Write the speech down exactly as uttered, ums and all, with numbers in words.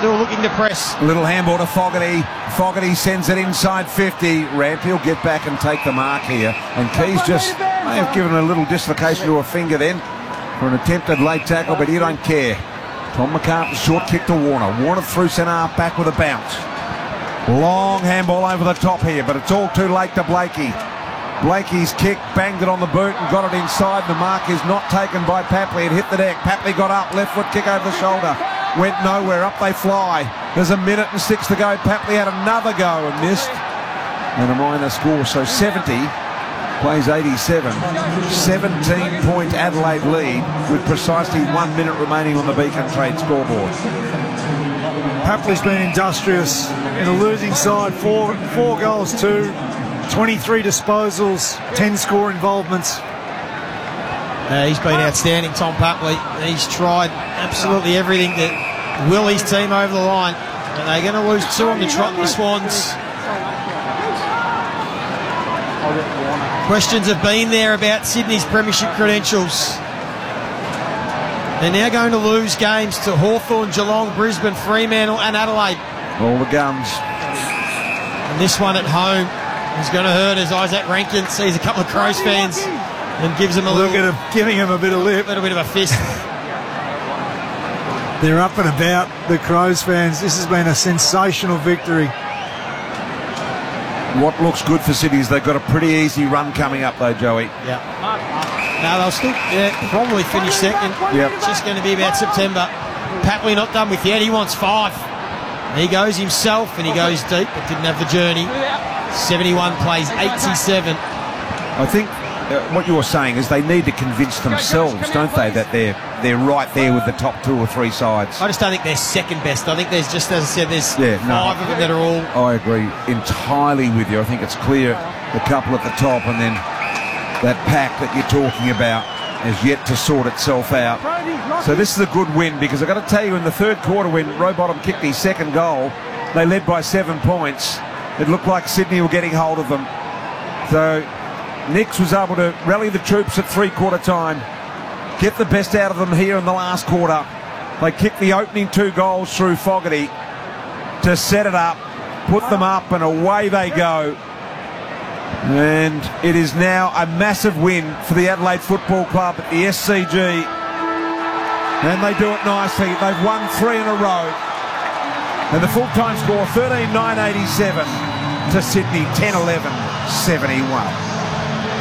still looking to press. Little handball to Fogarty. Fogarty sends it inside fifty. Rampy will get back and take the mark here. And Keys just may have given a little dislocation to a finger then for an attempted late tackle, but he don't care. Tom McCarthy, short kick to Warner. Warner through centre half, back with a bounce. Long handball over the top here, but it's all too late to Blakey. Blakey's kick banged it on the boot and got it inside. The mark is not taken by Papley. It hit the deck. Papley got up, left foot kick over the shoulder. Went nowhere, up they fly. There's a minute and six to go. Papley had another go and missed. And a minor score, so seventy plays eighty-seven. seventeen point Adelaide lead with precisely one minute remaining on the Beacon Trade scoreboard. Papley's been industrious in a losing side. Four, four goals, two, twenty-three disposals, ten score involvements. Uh, he's been outstanding, Tom Papley. He's tried absolutely everything to will his team over the line. And they're going to lose two on the trot, the Swans. Questions have been there about Sydney's premiership credentials. They're now going to lose games to Hawthorn, Geelong, Brisbane, Fremantle and Adelaide. All the guns. And this one at home is going to hurt as Isaac Rankin sees a couple of Crows fans and gives them a Look little, at him giving him a bit of lip. little bit of a fist. They're up and about, the Crows fans. This has been a sensational victory. What looks good for Sydney is they've got a pretty easy run coming up though, Joey. Yeah. Now they'll still yeah, probably finish second. Yep. It's just going to be about September. Papley not done with yet. He wants five. He goes himself and he goes deep, but didn't have the journey. seventy-one plays eighty-seven. I think uh, what you're saying is they need to convince themselves, don't they, that they're they're right there with the top two or three sides. I just don't think they're second best. I think there's just, as I said, there's Yeah, no. five of them that are all. I agree entirely with you. I think it's clear the couple at the top, and then that pack that you're talking about has yet to sort itself out. So this is a good win, because I've got to tell you, in the third quarter when Rowbottom kicked his second goal, they led by seven points. It looked like Sydney were getting hold of them. So Nix was able to rally the troops at three-quarter time, get the best out of them here in the last quarter. They kicked the opening two goals through Fogarty to set it up, put them up, and away they go. And it is now a massive win for the Adelaide Football Club at the S C G. And they do it nicely. They've won three in a row. And the full-time score, thirteen nine eighty-seven to Sydney, ten eleven seventy-one.